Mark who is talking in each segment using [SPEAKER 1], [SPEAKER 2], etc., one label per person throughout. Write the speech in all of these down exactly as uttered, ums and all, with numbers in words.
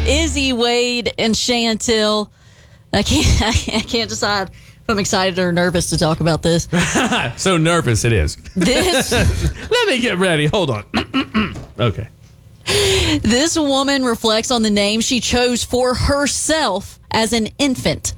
[SPEAKER 1] Izzy, Wade, and Chantel. I can't, I can't, I can't decide if I'm excited or nervous to talk about this.
[SPEAKER 2] So nervous it is.
[SPEAKER 1] This.
[SPEAKER 2] Let me get ready. Hold on. Okay.
[SPEAKER 1] This woman reflects on the name she chose for herself as an infant.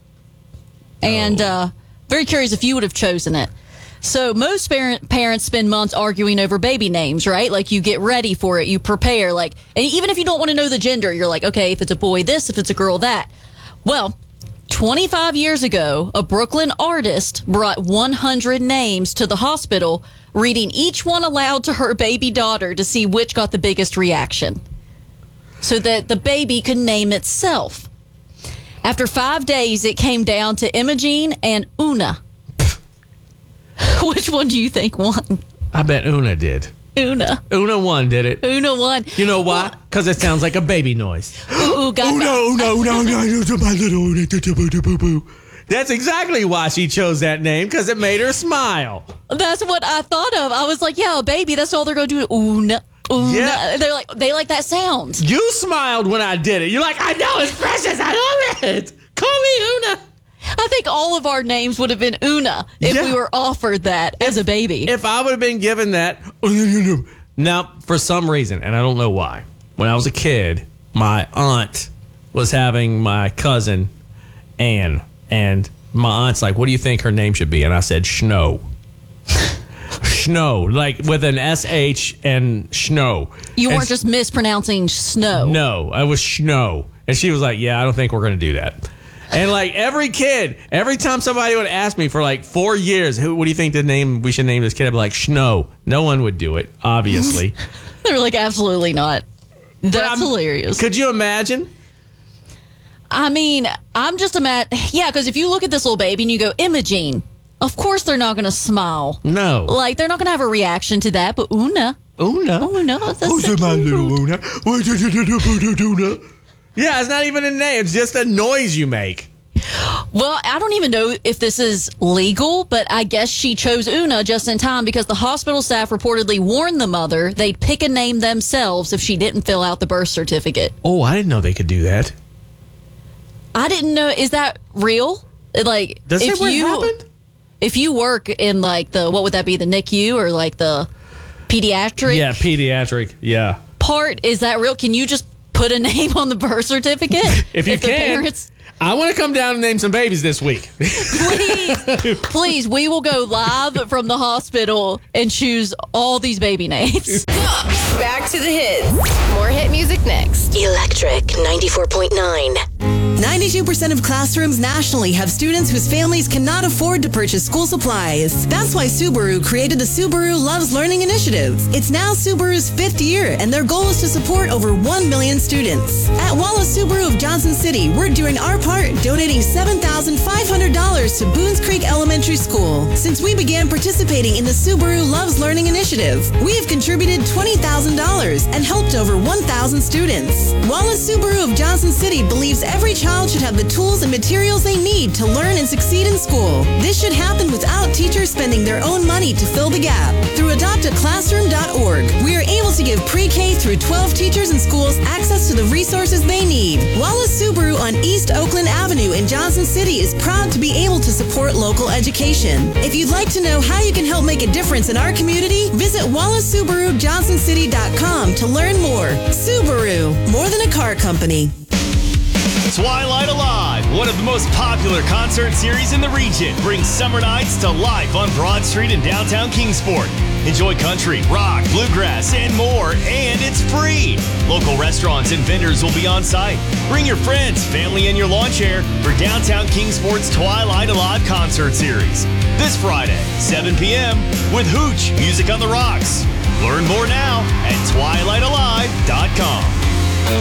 [SPEAKER 1] And uh, very curious if you would have chosen it. So most parent, parents spend months arguing over baby names, right? Like you get ready for it, you prepare. Like, and even if you don't want to know the gender, you're like, okay, if it's a boy, this, if it's a girl, that. Well, twenty-five years ago, a Brooklyn artist brought one hundred names to the hospital, reading each one aloud to her baby daughter to see which got the biggest reaction, so that the baby could name itself. After five days, it came down to Imogene and Una. Which one do you think won?
[SPEAKER 2] I bet Una did.
[SPEAKER 1] Una.
[SPEAKER 2] Una won, did it?
[SPEAKER 1] Una won.
[SPEAKER 2] You know why? Because it sounds like a baby noise.
[SPEAKER 1] Ooh, got
[SPEAKER 2] Una,
[SPEAKER 1] that.
[SPEAKER 2] Una, Una, Una, my little Una. That's exactly why she chose that name, because it made her smile.
[SPEAKER 1] That's what I thought of. I was like, yeah, baby, that's all they're going to do. Una, una.
[SPEAKER 2] Yeah.
[SPEAKER 1] They're like, they like that sound.
[SPEAKER 2] You smiled when I did it. You're like, I know, it's precious. I love it. Call me Una.
[SPEAKER 1] I think all of our names would have been Una if
[SPEAKER 2] Yeah.
[SPEAKER 1] we were offered that as a baby.
[SPEAKER 2] If I would have been given that. Now, for some reason, and I don't know why, when I was a kid, my aunt was having my cousin, Anne, and my aunt's like, what do you think her name should be? And I said, Schno. Schno, like with an S H and Schno.
[SPEAKER 1] You
[SPEAKER 2] And
[SPEAKER 1] weren't just mispronouncing snow.
[SPEAKER 2] No, I was Schno. And she was like, yeah, I don't think we're going to do that. And like every kid, every time somebody would ask me for like four years, who, what do you think the name we should name this kid? I'd be like, Schno. No one would do it, obviously.
[SPEAKER 1] They're like, absolutely not. That's
[SPEAKER 2] I'm-
[SPEAKER 1] hilarious.
[SPEAKER 2] Could you imagine?
[SPEAKER 1] I mean, I'm just a mad. Yeah, because if you look at this little baby and you go, Imogene, of course they're not going to smile.
[SPEAKER 2] No.
[SPEAKER 1] Like, they're not going to have a reaction to that. But Una.
[SPEAKER 2] Una.
[SPEAKER 1] Una. That's
[SPEAKER 2] Who's
[SPEAKER 1] so
[SPEAKER 2] my
[SPEAKER 1] cute.
[SPEAKER 2] little Una? Una. Yeah, it's not even a name. It's just a noise you make.
[SPEAKER 1] Well, I don't even know if this is legal, but I guess she chose Una just in time because the hospital staff reportedly warned the mother they'd pick a name themselves if she didn't fill out the birth certificate.
[SPEAKER 2] Oh, I didn't know they could do that.
[SPEAKER 1] I didn't know. Is that real? Like,
[SPEAKER 2] Does
[SPEAKER 1] if
[SPEAKER 2] that what
[SPEAKER 1] you
[SPEAKER 2] happened?
[SPEAKER 1] if you work in like the what would that be, the N I C U or like the pediatric
[SPEAKER 2] Yeah, pediatric. Yeah.
[SPEAKER 1] part? Is that real? Can you just put a name on the birth certificate?
[SPEAKER 2] If you
[SPEAKER 1] the
[SPEAKER 2] can.
[SPEAKER 1] parents-
[SPEAKER 2] I want to come down and name some babies this week.
[SPEAKER 1] Please, please, we will go live from the hospital and choose all these baby names.
[SPEAKER 3] Back to the hits. More hit music next.
[SPEAKER 4] Electric ninety-four point nine.
[SPEAKER 5] ninety-two percent of classrooms nationally have students whose families cannot afford to purchase school supplies. That's why Subaru created the Subaru Loves Learning Initiative. It's now Subaru's fifth year, and their goal is to support over one million students. At Wallace Subaru of Johnson City, we're doing our part, donating seven thousand five hundred dollars to Boones Creek Elementary School. Since we began participating in the Subaru Loves Learning Initiative, we have contributed twenty thousand dollars and helped over one thousand students. Wallace Subaru of Johnson City believes every child should have the tools and materials they need to learn and succeed in school. This should happen without teachers spending their own money to fill the gap. Through adopt a classroom dot org, we are able to give pre-K through twelve teachers and schools access to the resources they need. Wallace Subaru on East Oakland Avenue in Johnson City is proud to be able to support local education. If you'd like to know how you can help make a difference in our community, visit Wallace Subaru Johnson City dot com to learn more. Subaru, more than a car company.
[SPEAKER 6] Twilight Alive, one of the most popular concert series in the region, brings summer nights to life on Broad Street in downtown Kingsport. Enjoy country, rock, bluegrass, and more, and it's free. Local restaurants and vendors will be on site. Bring your friends, family, and your lawn chair for downtown Kingsport's Twilight Alive concert series. This Friday, seven p.m. with Hooch Music on the Rocks. Learn more now at twilight alive dot com.